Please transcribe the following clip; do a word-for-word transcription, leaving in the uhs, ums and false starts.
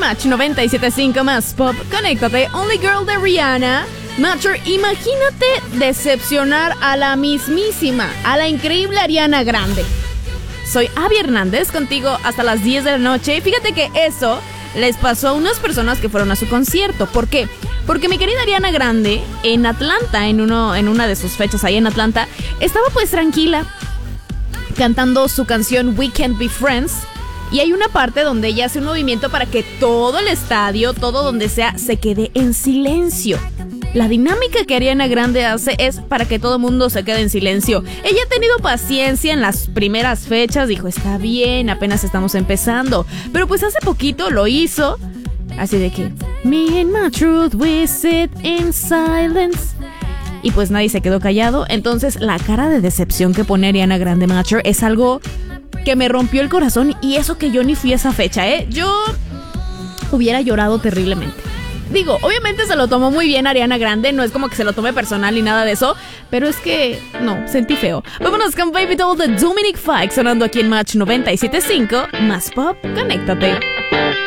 Match noventa y siete punto cinco más pop, conéctate. Only Girl de Rihanna. Matcher, imagínate decepcionar a la mismísima, a la increíble Ariana Grande. Soy Abby Hernández, contigo hasta las diez de la noche. Fíjate que eso les pasó a unas personas que fueron a su concierto. ¿Por qué? Porque mi querida Ariana Grande, en Atlanta, en, uno, en una de sus fechas ahí en Atlanta, estaba pues tranquila, cantando su canción We Can't Be Friends. Y hay una parte donde ella hace un movimiento para que todo el estadio, todo donde sea, se quede en silencio. La dinámica que Ariana Grande hace es para que todo el mundo se quede en silencio. Ella ha tenido paciencia en las primeras fechas, dijo, está bien, apenas estamos empezando. Pero pues hace poquito lo hizo, así de que Me and my truth, we sit in silence. Y pues nadie se quedó callado. Entonces la cara de decepción que pone Ariana Grande Matcher es algo que me rompió el corazón. Y eso que yo ni fui a esa fecha, ¿eh? Yo hubiera llorado terriblemente. Digo, obviamente se lo tomó muy bien Ariana Grande, no es como que se lo tome personal ni nada de eso, pero es que, no, sentí feo. Vámonos con Baby Doll de Dominic Fike sonando aquí en Match noventa y siete punto cinco, más pop, conéctate.